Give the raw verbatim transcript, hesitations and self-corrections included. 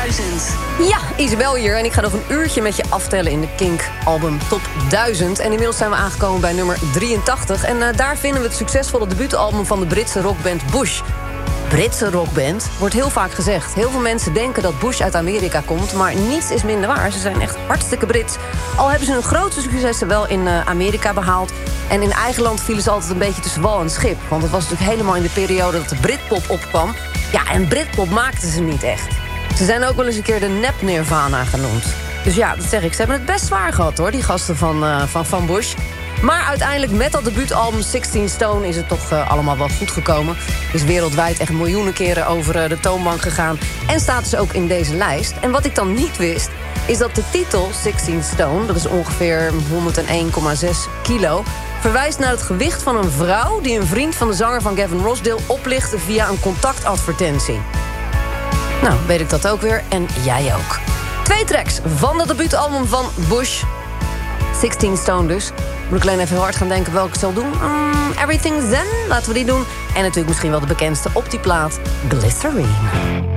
duizend. Ja, Isabel hier en ik ga nog een uurtje met je aftellen in de Kink-album Top duizend. En inmiddels zijn we aangekomen bij nummer drieëntachtig. En uh, daar vinden we het succesvolle debuutalbum van de Britse rockband Bush. Britse rockband wordt heel vaak gezegd. Heel veel mensen denken dat Bush uit Amerika komt, maar niets is minder waar. Ze zijn echt hartstikke Brits. Al hebben ze hun grootste successen wel in uh, Amerika behaald. En in eigen land vielen ze altijd een beetje tussen wal en schip. Want het was natuurlijk helemaal in de periode dat de Britpop opkwam. Ja, en Britpop maakten ze niet echt. Ze zijn ook wel eens een keer de nep-Nirvana genoemd. Dus ja, dat zeg ik. Ze hebben het best zwaar gehad, hoor, die gasten van, uh, van, van Bush. Maar uiteindelijk met dat debuutalbum sixteen Stone is het toch uh, allemaal wel goed gekomen. Is wereldwijd echt miljoenen keren over uh, de toonbank gegaan. En staat dus ook in deze lijst. En wat ik dan niet wist, is dat de titel sixteen Stone... dat is ongeveer honderdéén komma zes kilo... verwijst naar het gewicht van een vrouw die een vriend van de zanger van Gavin Rossdale oplichtte via een contactadvertentie. Nou, weet ik dat ook weer. En jij ook. Twee tracks van dat debuutalbum van Bush. sixteen Stone dus. Moet ik alleen even heel hard gaan denken welke ik zal doen. Um, Everything Zen, laten we die doen. En natuurlijk misschien wel de bekendste op die plaat, Glycerine.